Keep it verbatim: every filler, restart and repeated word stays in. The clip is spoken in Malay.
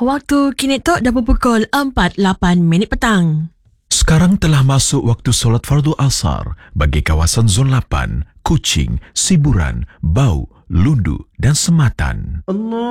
Waktu kini tu dah berpukul empat lapan minit petang. Sekarang telah masuk waktu solat fardu asar bagi kawasan Zon lapan, Kuching, Siburan, Bau, Lundu dan Sematan. Allah